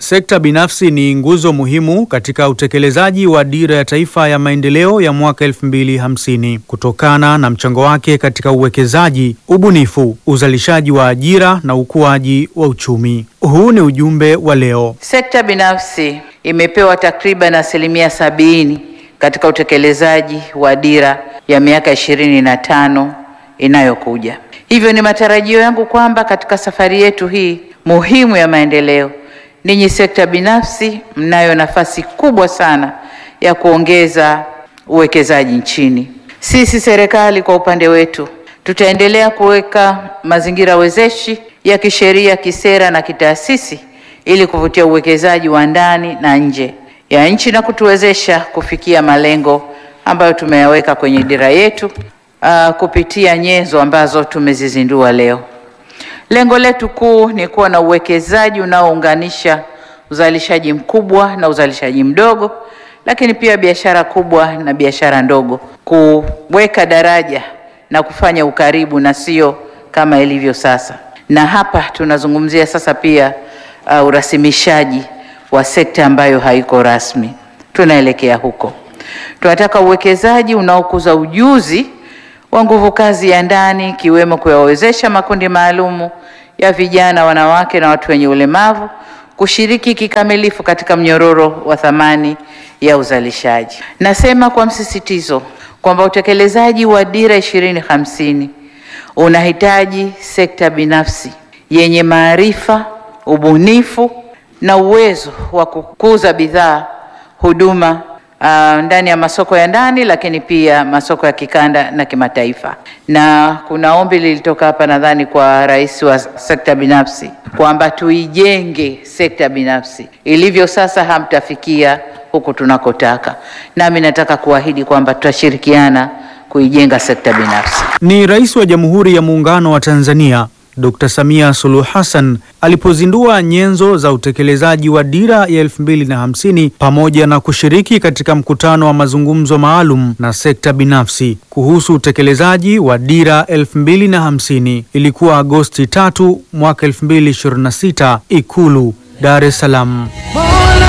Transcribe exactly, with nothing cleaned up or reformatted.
Sekta binafsi ni nguzo muhimu katika utekelezaji wa Dira ya Taifa ya Maendeleo ya mwaka elfu mbili hamsini kutokana na mchango wake katika uwekezaji, ubunifu, uzalishaji wa ajira na ukuaji wa uchumi. Huu ni ujumbe wa leo. Sekta binafsi imepewa takriban asilimia sabini katika utekelezaji wa dira ya miaka ishirini na tano inayokuja. Hivyo ni matarajio yangu kwamba katika safari yetu hii muhimu ya maendeleo, ninyi sekta binafsi mnayo nafasi kubwa sana ya kuongeza uwekezaji nchini. Sisi serikali kwa upande wetu tutaendelea kuweka mazingira wezeshi ya kisheria, kisera na kitaasisi ili kuvutia uwekezaji wa ndani na nje ya nchi na kutuwezesha kufikia malengo ambayo tumeyaweka kwenye dira yetu uh, kupitia nyenzo ambazo tumezizindua leo. Lengo letu kuu ni kuwa na uwekezaji unaounganisha uzalishaji mkubwa na uzalishaji mdogo, lakini pia biashara kubwa na biashara ndogo, kuweka daraja na kufanya ukaribu na sio kama ilivyo sasa. Na hapa tunazungumzia sasa pia uh, urasimishaji wa sekta ambayo haiko rasmi. Tunaelekea huko. Tunataka uwekezaji unaokuza ujuzi wa nguvu kazi ya ndani, kiwemo kuwawezesha makundi maalumu ya vijana, wanawake na watu wenye ulemavu kushiriki kikamilifu katika mnyororo wa thamani ya uzalishaji. Nasema kwa msisitizo kwamba utekelezaji wa dira ishirini hamsini unahitaji sekta binafsi yenye maarifa, ubunifu na uwezo wa kukuza bidhaa, huduma uh, ndani ya masoko ya ndani, lakini pia masoko ya kikanda na kimataifa. Na kuna ombi lilitoka hapa nadhani kwa rais wa sekta binafsi kwamba tuijenge sekta binafsi. Ilivyo sasa hamtafikia huku tunakotaka. Nami nataka kuahidi kwamba tutashirikiana kuijenga sekta binafsi. Ni Rais wa Jamhuri ya Muungano wa Tanzania Dokta Samia Suluhu Hassan alipozindua nyenzo za utekelezaji wa dira ya elfu mbili na hamsini pamoja na kushiriki katika mkutano wa mazungumzo maalum na sekta binafsi kuhusu utekelezaji wa dira elfu mbili na hamsini. Ilikuwa Agosti tatu mwaka elfu mbili ishirini na sita, Ikulu, Dar es Salaam.